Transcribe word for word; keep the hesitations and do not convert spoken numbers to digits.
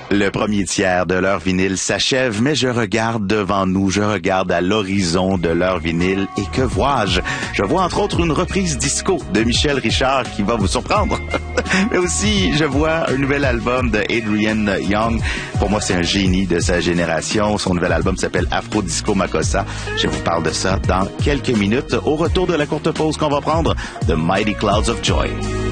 Le premier tiers de leur vinyle s'achève, mais je regarde devant nous, je regarde à l'horizon de leur vinyle et que vois-je? Je vois entre autres une reprise disco de Michel Richard qui va vous surprendre. Mais aussi, je vois un nouvel album de Adrian Young. Pour moi, c'est un génie de sa génération. Son nouvel album s'appelle Afro Disco Makossa. Je vous parle de ça dans quelques minutes au retour de la courte pause qu'on va prendre de Mighty Clouds of Joy.